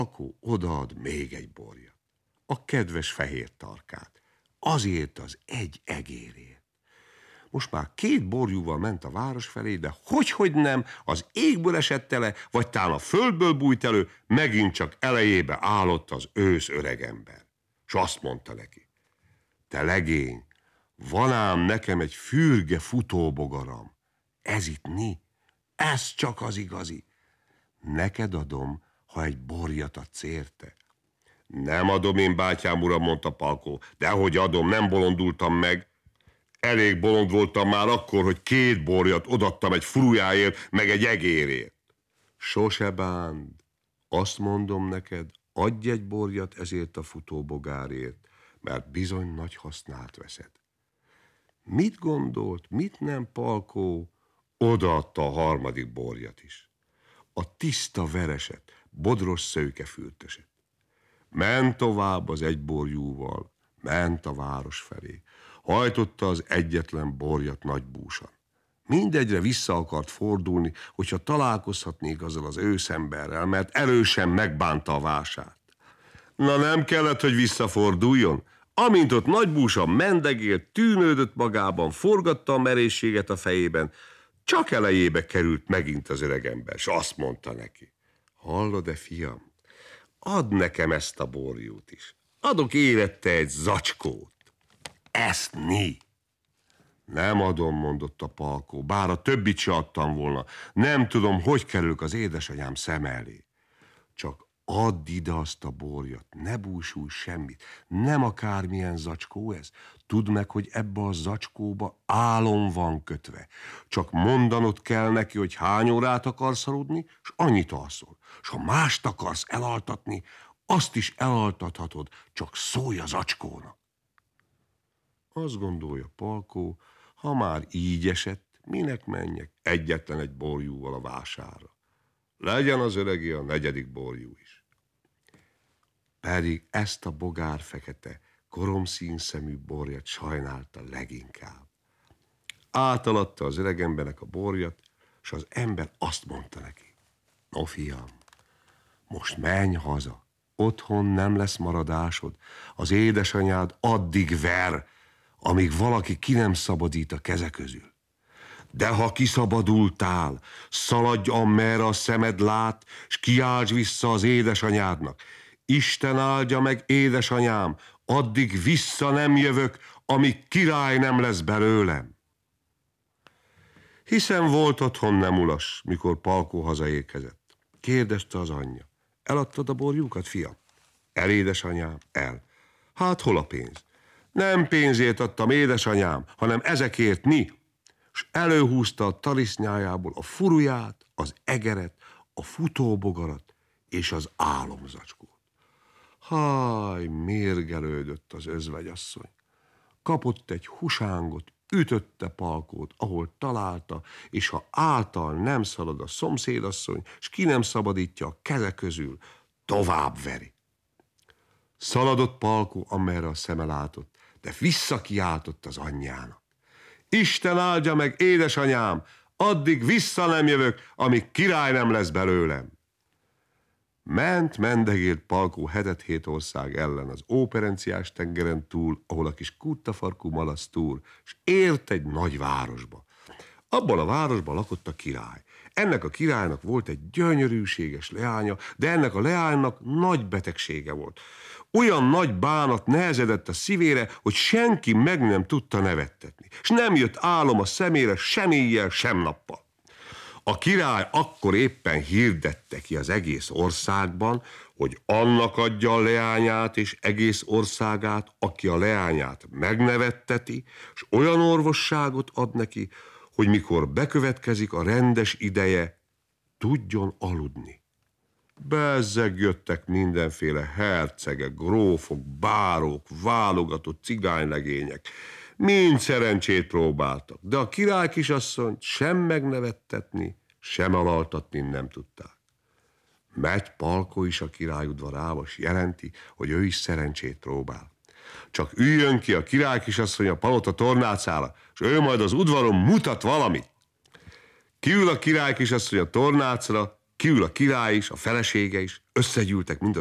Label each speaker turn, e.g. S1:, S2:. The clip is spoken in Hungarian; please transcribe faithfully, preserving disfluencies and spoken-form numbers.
S1: Akkor odaad még egy borjat, a kedves fehér tarkát, azért az egy egérért. Most már két borjúval ment a város felé, de hogyhogy nem, az égből esett le, vagy talán a földből bújt elő, megint csak elejébe állott az ősz öregember. S azt mondta neki: te legény, van ám nekem egy fürge futóbogaram. Ez itt mi? Ez csak az igazi. Neked adom, ha egy borjat adsz érte. Nem adom én, bátyám uram, mondta Palkó. Dehogy adom, nem bolondultam meg. Elég bolond voltam már akkor, hogy két borjat odattam egy furujáért, meg egy egérért. Sose bánd, azt mondom neked, adj egy borjat ezért a futóbogárért, mert bizony nagy hasznát veszed. Mit gondolt, mit nem, Palkó? Odaadta a harmadik borjat is. A tiszta vereset, bodros szőkefürtöset. Ment tovább az egy borjúval, ment a város felé. Hajtotta az egyetlen borjat Nagybúsan. Mindegyre vissza akart fordulni, hogyha találkozhatnék azzal az őszemberrel, mert erősen megbánta a vását. Na nem kellett, hogy visszaforduljon. Amint ott Nagybúsan mendegélt, tűnődött magában, forgatta a merészséget a fejében, csak elejébe került megint az öregember, s azt mondta neki: hallod-e, fiam, add nekem ezt a borjút is. Adok érette egy zacskót. Ezt mi? Nem adom, mondott a Palkó, bár a többit se adtam volna. Nem tudom, hogy kerülök az édesanyám szem elé. Csak add ide azt a borjat, ne búsulj semmit. Nem akármilyen zacskó ez. Tudd meg, hogy ebbe a zacskóba álom van kötve. Csak mondanod kell neki, hogy hány órát akarsz aludni, s annyit alszol. S ha mást akarsz elaltatni, azt is elaltathatod, csak szólj a zacskónak. Azt gondolja Palkó, ha már így esett, minek menjek egyetlen egy borjúval a vásárra. Legyen az öregi a negyedik borjú is. Pedig ezt a bogárfekete, koromszínszemű borjat sajnálta leginkább. Átaladta az öregembernek a borjat, s az ember azt mondta neki: no fiam, most menj haza, otthon nem lesz maradásod, az édesanyád addig ver, amíg valaki ki nem szabadít a keze közül. De ha kiszabadultál, szaladj amerre a szemed lát, s kiáltsd vissza az édesanyádnak: Isten áldja meg, édesanyám, addig vissza nem jövök, amíg király nem lesz belőlem. Hiszen volt otthon nem ulas, mikor Palkó hazaérkezett. Kérdezte az anyja: eladtad a borjúkat, fiam? El, édesanyám, el. Hát hol a pénz? Nem pénzért adtam, édesanyám, hanem ezekért mi. S előhúzta a tarisznyájából a furuját, az egeret, a futóbogarat és az álomzacskót. Háj, mérgelődött az özvegyasszony. Kapott egy husángot, ütötte Palkót, ahol találta, és ha által nem szalad a szomszédasszony, s ki nem szabadítja a keze közül, tovább veri. Szaladott Palkó, amerre a szeme látott, de visszakiáltott az anyjának: Isten áldja meg, édesanyám, addig vissza nem jövök, amíg király nem lesz belőlem. Ment, mendegélt Palkó hetet-hét ország ellen az Óperenciás tengeren túl, ahol a kis kuttafarkú malasz túr, s ért egy nagy városba. Abban a városban lakott a király. Ennek a királynak volt egy gyönyörűséges leánya, de ennek a leánynak nagy betegsége volt. Olyan nagy bánat nehezedett a szívére, hogy senki meg nem tudta nevettetni, és nem jött álom a szemére sem éjjel, sem nappal. A király akkor éppen hirdette ki az egész országban, hogy annak adja a leányát és egész országát, aki a leányát megnevetteti, és olyan orvosságot ad neki, hogy mikor bekövetkezik a rendes ideje, tudjon aludni. Bezzeg jöttek mindenféle hercegek, grófok, bárók, válogatott cigánylegények. Mind szerencsét próbáltak, de a király kisasszonyt sem megnevettetni, sem alaltatni nem tudták. Megy Palkó is a király udvarába, s jelenti, hogy ő is szerencsét próbál. Csak üljön ki a király kisasszony a palota tornácára, és ő majd az udvaron mutat valamit. Kiül a király kisasszony a tornácra, Kiül a király is, a felesége is, összegyűltek mind